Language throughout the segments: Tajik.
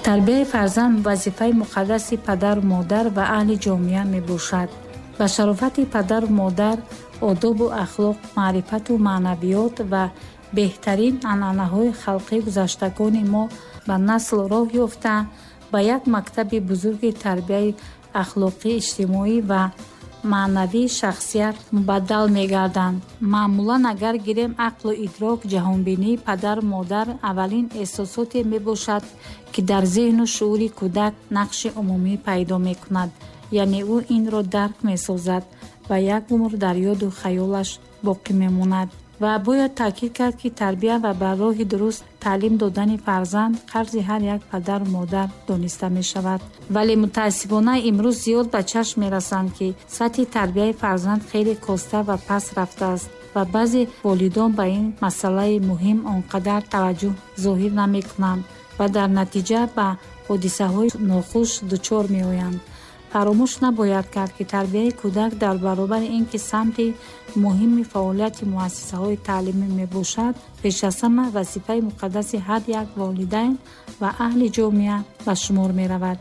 тарбияи фарзанд вазифаи муқаддаси падару модар ва аҳли ҷомеа мебошад. ба шарофати падару модар, одобу ахлоқ, маърифату маънавиёт ва беҳтарин анъанаҳои халқии гузаштагони мо ба насл роҳ ёфта, ба як мактаби бузурги тарбияи ахлоқӣ, иҷтимоӣ ва маънавии шахсият мубаддал мегарданд. маъмулан агар гирем ақлу идрок, ҷаҳонбинии падару модар аввалин эҳсосоте мебошад, ки дар зеҳну шуури кӯдак нақши умумӣ пайдо мекунад, яъне ӯ инро дарк месозад ва як умр дар ёду хаёлаш боқӣ мемонад. ва бояд таъкид кард, ки тарбия ва ба роҳи дуруст таълим додани фарзанд қарзи ҳар як падару модар дониста мешавад. вале мутаассифона имрӯз зиёд ба чашм мерасанд, ки сатҳи тарбияи фарзанд хеле коста ва паст рафтааст ва баъзе волидон ба ин масъалаи муҳим он қадар таваҷҷӯҳ зоҳир намекунанд ва дар натиҷа ба ҳодисаҳои нохуш дучор меоянд. фаромӯш набояд кард, ки тарбияи кӯдак дар баробари ин ки самти муҳими фаъолияти муассисаҳои таълимӣ мебошад, пеш аз ҳама вазифаи муқаддаси ҳар як волидайн ва аҳли ҷомеа ба шумор меравад.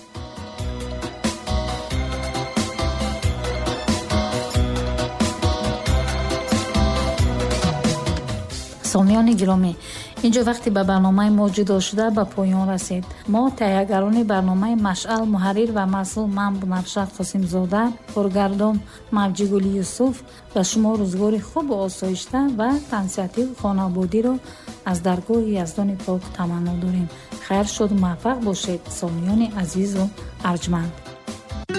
сомиёни гиромӣ, инҷо вақти ба барномаи мо ҷудо шуда ба поён расид. мо таҳиягарони барномаи машъал, муҳаррир ва масъул ман Бунафша Қосимзода, коргардон Мавҷигули Юсуф ба шумо рӯзгори хубу осоишта ва тансиҳативу хонободиро аз даргоҳи Яздони пок таманно дорем. хайр, шоду муваффақ бошед, сомиёни азизу арҷманд.